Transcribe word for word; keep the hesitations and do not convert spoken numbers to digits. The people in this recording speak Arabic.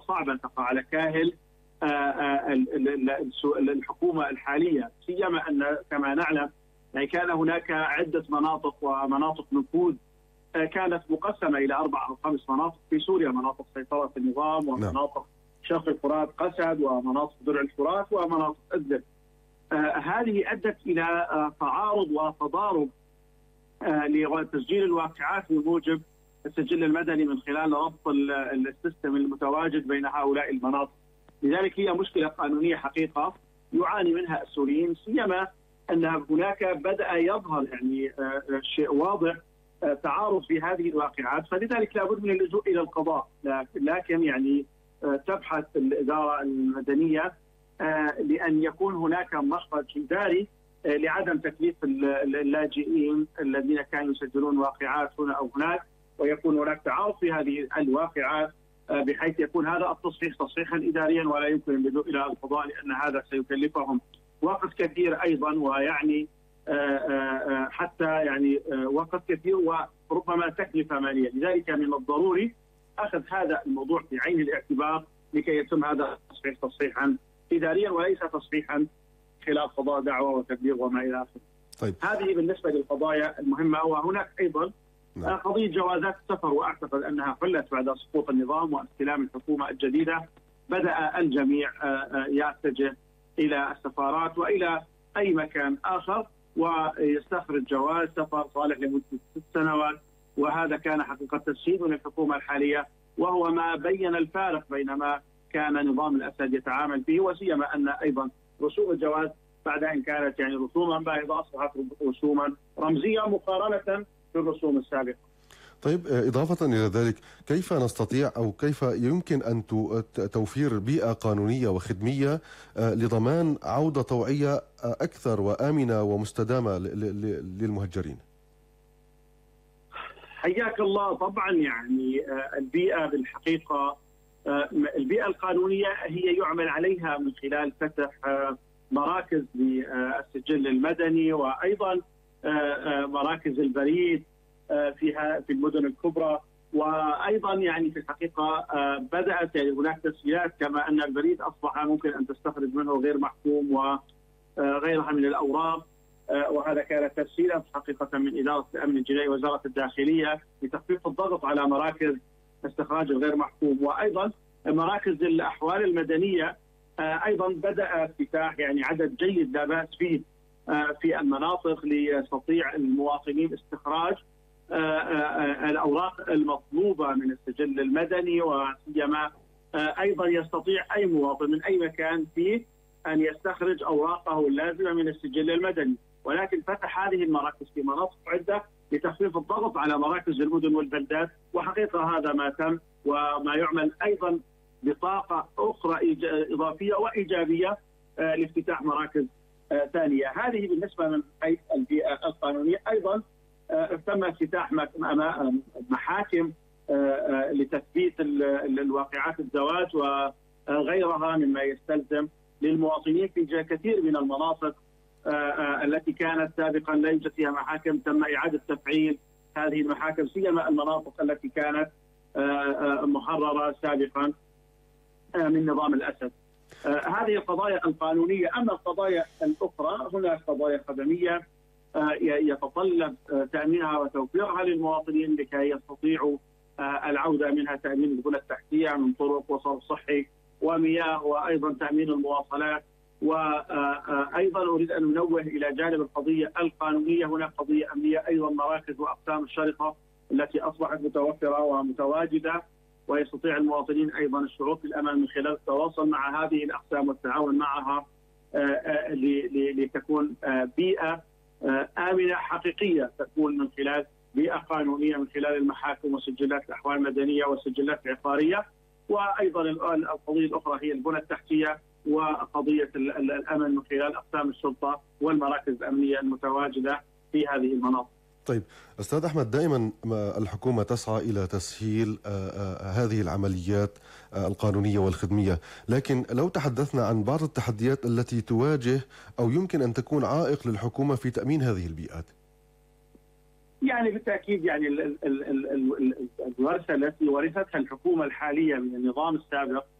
صعبة تقع على كاهل الحكومة الحالية، سيما أن كما نعلم يعني كان هناك عدة مناطق ومناطق نفوذ كانت مقسمة إلى أربع أو خمس مناطق في سوريا، مناطق سيطرة النظام ومناطق شرق الفرات قسد ومناطق درع الفرات ومناطق إدلب. آه هذه أدت إلى آه تعارض وتضارب آه لتسجيل الواقعات بموجب السجل المدني من خلال ربط السيستم المتواجد بين هؤلاء المناطق. لذلك هي مشكلة قانونية حقيقة يعاني منها السوريين، سيما أن هناك بدأ يظهر يعني آه شيء واضح آه تعارض في هذه الواقعات، فلذلك لابد من اللجوء إلى القضاء. لكن يعني آه تبحث الإدارة المدنية آه لأن يكون هناك مخرج إداري آه لعدم تكليف اللاجئين الذين كانوا يسجلون واقعات هنا أو هناك، ويكون هناك تعارض في هذه الواقعات آه بحيث يكون هذا التصحيح تصحيحا إداريا ولا يمكن اللجوء إلى القضاء، لأن هذا سيكلفهم وقت كثير أيضا، ويعني آه آه حتى يعني آه وقت كثير وربما تكلفة مالية. لذلك من الضروري أخذ هذا الموضوع في عين الاعتبار لكي يتم هذا التصحيح تصحيحا إداريا وليس تصحيحا خلال قضاء دعوة وتبليغ وما إلى آخره. طيب. هذه بالنسبة للقضايا المهمة. وهناك أيضا نعم. قضية جوازات السفر، وأعتقد أنها حلت بعد سقوط النظام واستلام الحكومة الجديدة. بدأ الجميع يتجه إلى السفارات وإلى أي مكان آخر ويستخرج جواز سفر صالح لمدة ست سنوات، وهذا كان حقيقة تسهيل من الحكومة الحالية، وهو ما بين الفارق بين ما كان نظام الأسد يتعامل به، وسيما أن أيضا رسوم الجواز بعد أن كانت يعني رسوما باهظة أصبحت رسوما رمزية مقارنة بالرسوم السابقة. طيب، إضافة إلى ذلك، كيف نستطيع أو كيف يمكن أن توفير بيئة قانونية وخدمية لضمان عودة طوعية أكثر وآمنة ومستدامة للمهجرين؟ حياك الله. طبعا يعني البيئة بالحقيقة البيئة القانونية هي يعمل عليها من خلال فتح مراكز للسجل المدني وأيضا مراكز البريد فيها في المدن الكبرى، وايضا يعني في الحقيقه بدات يعني هناك تسهيلات، كما ان البريد اصبح ممكن ان تستخرج منه غير محكوم وغيرها من الاوراق، وهذا كان تسهيلا حقيقه من اداره الامن الجنائي وزاره الداخليه لتخفيف الضغط على مراكز استخراج الغير محكوم. وايضا مراكز الاحوال المدنيه ايضا بدا افتتاح يعني عدد جيد لا باس فيه في المناطق ليستطيع المواطنين استخراج الأوراق المطلوبة من السجل المدني، وسيما أيضا يستطيع أي مواطن من أي مكان فيه أن يستخرج أوراقه اللازمة من السجل المدني. ولكن فتح هذه المراكز في مناطق عدة لتخفيف الضغط على مراكز المدن والبلدات، وحقيقة هذا ما تم، وما يعمل أيضا بطاقة أخرى إضافية وإيجابية لافتتاح مراكز ثانية. هذه بالنسبة من حيث البيئة القانونية. أيضا تم افتتاح محاكم لتثبيت الواقعات الزواج وغيرها مما يستلزم للمواطنين في كثير من المناطق التي كانت سابقا لا يوجد فيها محاكم. تم إعادة تفعيل هذه المحاكم، سيما المناطق التي كانت محررة سابقا من نظام الأسد. هذه القضايا القانونية. أما القضايا الأخرى هناك قضايا خدمية يتطلب تأمينها وتوفيرها للمواطنين لكي يستطيعوا العودة، منها تأمين البنى التحتية من طرق وصرف صحي ومياه، وأيضا تأمين المواصلات. وأيضا أريد أن ننوه إلى جانب القضية القانونية، هناك قضية أمنية أيضا، مراكز وأقسام الشرطة التي أصبحت متوفرة ومتواجدة، ويستطيع المواطنين أيضا الشعور بالأمان من خلال التواصل مع هذه الأقسام والتعاون معها لتكون بيئة آمنة حقيقية، تكون من خلال بيئة قانونية من خلال المحاكم وسجلات الأحوال المدنية والسجلات العقارية. وأيضا القضية الأخرى هي البنى التحتية وقضية الأمن من خلال أقسام الشرطة والمراكز الأمنية المتواجدة في هذه المناطق. طيب أستاذ أحمد، دائما الحكومة تسعى إلى تسهيل هذه العمليات القانونية والخدمية، لكن لو تحدثنا عن بعض التحديات التي تواجه أو يمكن أن تكون عائق للحكومة في تأمين هذه البيئات. يعني بالتأكيد يعني الورثة التي ورثتها الحكومة الحالية من النظام السابق